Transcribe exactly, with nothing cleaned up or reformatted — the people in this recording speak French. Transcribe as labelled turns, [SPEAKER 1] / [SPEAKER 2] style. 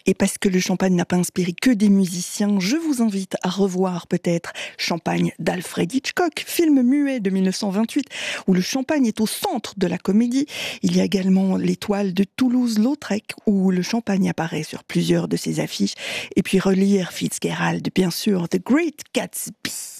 [SPEAKER 1] Et parce que le champagne n'a pas inspiré que des musiciens, je vous invite à revoir peut-être Champagne d'Alfred Hitchcock, film muet de mille neuf cent vingt-huit, où le champagne est au centre de la comédie. Il y a également L'Étoile de Toulouse-Lautrec, où le champagne apparaît sur plusieurs de ses affiches. Et puis relire Fitzgerald, bien sûr, The Great Gatsby.